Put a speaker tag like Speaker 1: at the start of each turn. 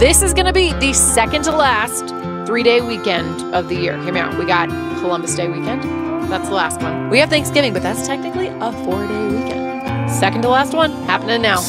Speaker 1: This is going to be the second to last 3-day weekend of the year. Hear me out. We got Columbus Day weekend. That's the last one. We have Thanksgiving, but that's technically a 4-day weekend. Second to last one happening now.